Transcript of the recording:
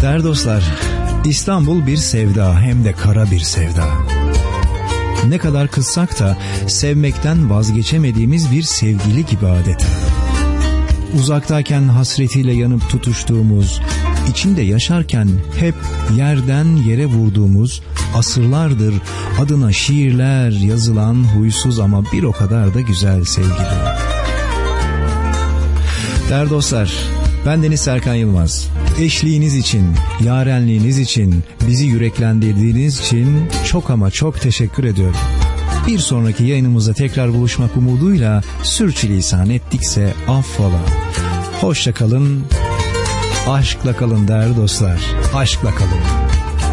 Değerli dostlar, İstanbul bir sevda, hem de kara bir sevda. Ne kadar kızsak da sevmekten vazgeçemediğimiz bir sevgili gibi adeta. Uzaktayken hasretiyle yanıp tutuştuğumuz, içinde yaşarken hep yerden yere vurduğumuz, asırlardır adına şiirler yazılan huysuz ama bir o kadar da güzel sevgili. Değerli dostlar, bendeniz Serkan Yılmaz. Eşliğiniz için, yarenliğiniz için, bizi yüreklendirdiğiniz için çok ama çok teşekkür ediyorum. Bir sonraki yayınımızda tekrar buluşmak umuduyla sürçülisan ettikse affola. Hoşça kalın, aşkla kalın değerli dostlar, aşkla kalın.